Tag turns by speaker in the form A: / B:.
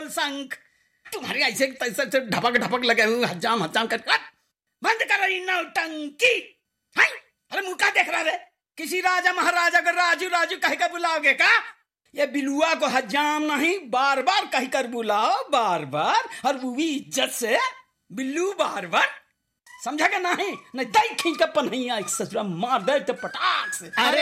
A: ढोल शंख, तुम्हारे ऐसे तैसे ढपक ढपक लगे हुए हजाम हजाम कर बंद करो इन नौटंकी। अरे मुँह का देख रहा है? किसी राजा महाराजा को राजू राजू कह कर बुलाओगे का? ये बिलुआ को हजाम नहीं बार बार कह कर बुलाओ, बार बार, और वो भी इज्जत से, बिल्लू बार बार, समझा क्या? नहीं दई खींच कर पन्हैया ससुरा मार दे तो पटाख से।
B: अरे